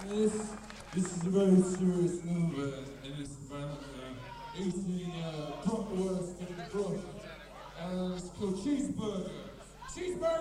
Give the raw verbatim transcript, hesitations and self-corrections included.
This, this is a very serious number, and it's about uh, eating uh, bratwurst in the brook. And it's called cheeseburger. Cheeseburger!